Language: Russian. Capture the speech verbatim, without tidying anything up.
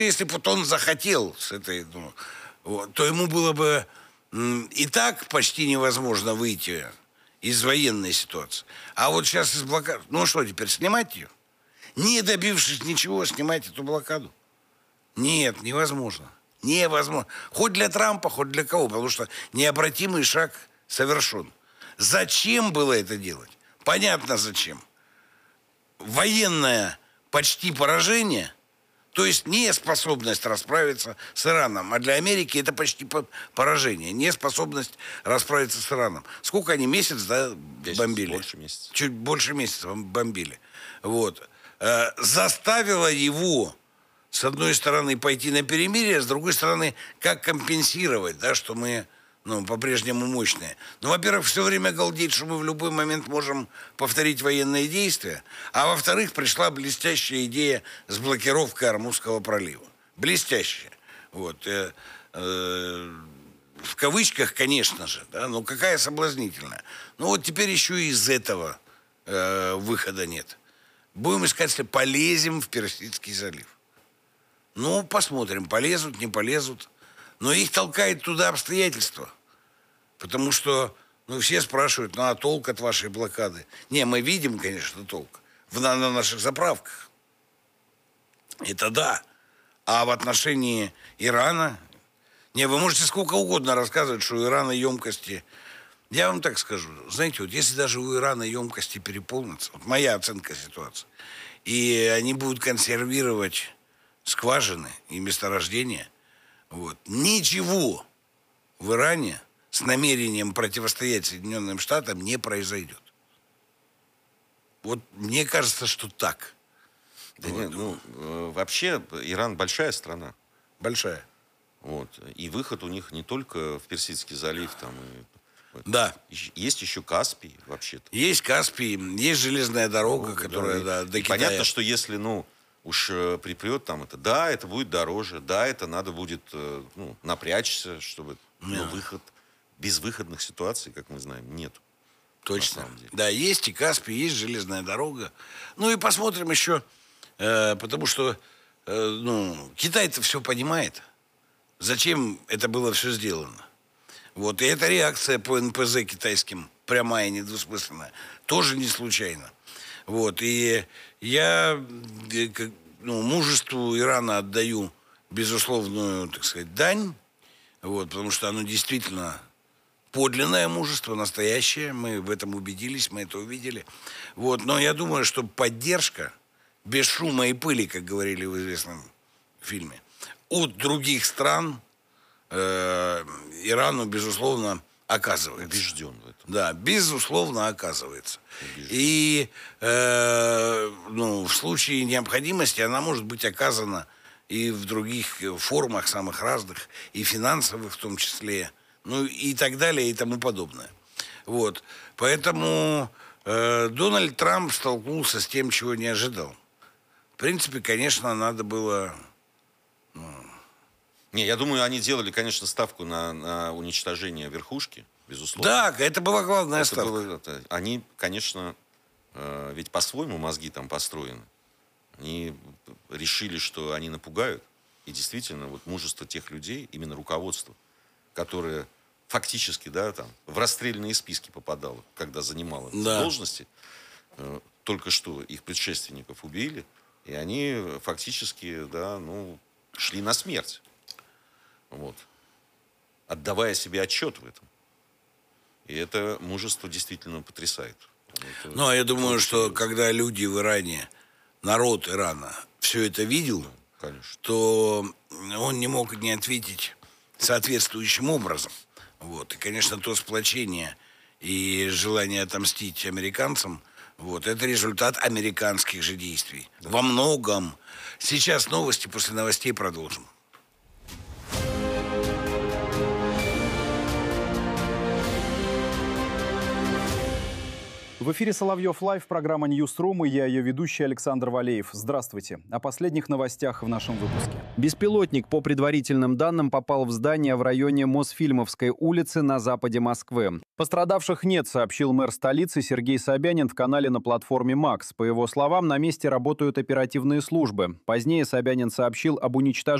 Если бы вот он захотел с этой, ну, вот, то ему было бы м, и так почти невозможно выйти из военной ситуации. А вот сейчас из блокады... Ну что, теперь снимать ее? Не добившись ничего, снимать эту блокаду? Нет, невозможно. Невозможно. Хоть для Трампа, хоть для кого. Потому что необратимый шаг совершен. Зачем было это делать? Понятно зачем. Военное почти поражение, то есть неспособность расправиться с Ираном. А для Америки это почти поражение. Неспособность расправиться с Ираном. Сколько они месяц, да, бомбили? Больше месяца. Чуть больше месяца бомбили. Вот. Э, заставило его, с одной стороны, пойти на перемирие, с другой стороны, как компенсировать, да, что мы, ну, по-прежнему мощные. Ну, во-первых, все время галдеть, что мы в любой момент можем повторить военные действия. А во-вторых, пришла блестящая идея с блокировкой Ормузского пролива. Блестящая. Вот. Э, э, в кавычках, конечно же. Да? Ну, какая соблазнительная. Ну, вот теперь еще и из этого э, выхода нет. Будем искать, если полезем в Персидский залив. Ну, посмотрим, полезут, не полезут. Но их толкает туда обстоятельства. Потому что, ну, все спрашивают, ну, а толк от вашей блокады? Не, мы видим, конечно, толк. В, на, на наших заправках. Это да. А в отношении Ирана... Не, вы можете сколько угодно рассказывать, что у Ирана емкости... Я вам так скажу. Знаете, вот если даже у Ирана емкости переполнятся, вот моя оценка ситуации, и они будут консервировать скважины и месторождения, вот, ничего в Иране с намерением противостоять Соединенным Штатам не произойдет. Вот мне кажется, что так. Да вот. нет, ну, э, вообще Иран большая страна. Большая. Вот. И выход у них не только в Персидский залив, там и... Да. Есть еще Каспий, вообще-то. Есть Каспий, есть железная дорога, Дорога, которая, да, да, до и Китая. понятно, что если, ну, уж э, припрет там это, да, это будет дороже, да, это надо будет э, ну, напрячься, чтобы ну, выход, безвыходных ситуаций, как мы знаем, нет. Точно. Да, есть и Каспий, есть железная дорога. Ну и посмотрим еще, э, потому что э, ну, Китай-то все понимает, зачем это было все сделано. Вот, и эта реакция по эн пэ зэ китайским, прямая, недвусмысленная, тоже не случайно. Вот, и я ну, мужеству Ирана отдаю безусловную, так сказать, дань, вот, потому что оно действительно подлинное мужество, настоящее, мы в этом убедились, мы это увидели. Вот, но я думаю, что поддержка, без шума и пыли, как говорили в известном фильме, от других стран, Ирану, безусловно, оказывается. Убежден в этом. Да, безусловно, оказывается. Убежден. И э, ну, в случае необходимости она может быть оказана и в других формах, самых разных, и финансовых в том числе, ну и так далее, и тому подобное. Вот. Поэтому э, Дональд Трамп столкнулся с тем, чего не ожидал. В принципе, конечно, надо было... Не, я думаю, они делали, конечно, ставку на, на уничтожение верхушки, безусловно. Да, это была главная это ставка. Было, это, они, конечно, э, ведь по-своему мозги там построены. Они решили, что они напугают. И действительно, вот мужество тех людей, именно руководство, которое фактически, да, там, в расстрельные списки попадало, когда занимало да. должности, э, только что их предшественников убили, и они фактически, да, ну, шли на смерть. Вот. Отдавая себе отчет в этом. И это мужество действительно потрясает. Это ну, а я думаю, что серьезно. Когда люди в Иране, народ Ирана, все это видел, да, то он не мог не ответить соответствующим образом. Вот. И, конечно, то сплочение и желание отомстить американцам, вот, это результат американских же действий. Да. Во многом. Сейчас новости, после новостей продолжим. В эфире Соловьев Лайв, программа Ньюсрум, и я ее ведущий Александр Валеев. Здравствуйте. О последних новостях в нашем выпуске. Беспилотник, по предварительным данным, попал в здание в районе Мосфильмовской улицы на западе Москвы. Пострадавших нет, сообщил мэр столицы Сергей Собянин в канале на платформе «Макс». По его словам, на месте работают оперативные службы. Позднее Собянин сообщил об уничтожении